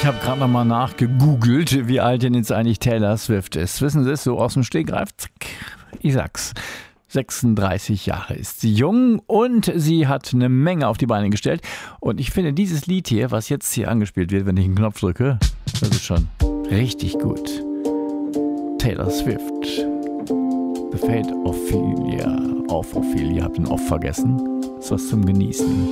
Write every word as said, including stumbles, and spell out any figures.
Ich habe gerade nochmal nachgegoogelt, wie alt denn jetzt eigentlich Taylor Swift ist. Wissen Sie es, so aus dem Stegreif? Zack, ich sag's. sechsunddreißig Jahre ist sie jung und sie hat eine Menge auf die Beine gestellt. Und ich finde dieses Lied hier, was jetzt hier angespielt wird, wenn ich einen Knopf drücke, das ist schon richtig gut. Taylor Swift. The Fate of Ophelia. Auf Ophelia, hab den Off vergessen. Ist was zum Genießen.